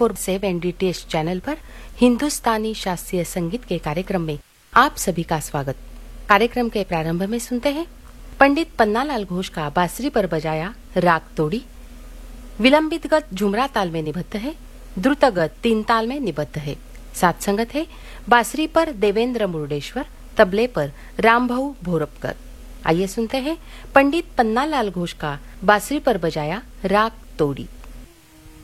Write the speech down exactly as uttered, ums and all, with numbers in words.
Four सेवन D T H channel पर हिंदुस्तानी शास्त्रीय संगीत के कार्यक्रम में आप सभी का स्वागत। कार्यक्रम के प्रारंभ में सुनते हैं पंडित पन्नालाल घोष का बांसुरी पर बजाया राग तोड़ी। विलंबित गत झुमरा ताल में निबद्ध है, द्रुत गत तीन ताल में निबद्ध है। साथ संगत है बांसुरी पर देवेंद्र मुर्डेश्वर, तबले पर रामभाऊ भोरपकर। आइए सुनते हैं पंडित पन्नालाल घोष का बांसुरी पर बजाया राग तोड़ी।